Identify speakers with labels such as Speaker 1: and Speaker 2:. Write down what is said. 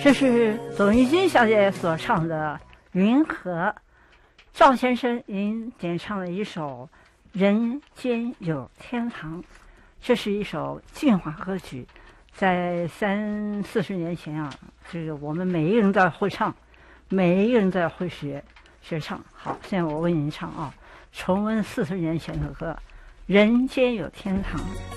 Speaker 1: 这是董玉君小姐所唱的《云河》，赵先生您演唱了一首《人间有天堂》，这是一首净化歌曲，在30-40年前啊，这个我们每一个人都要会唱，每一个人都要会学唱。好，现在我为您唱啊，重温40年前的歌《人间有天堂》。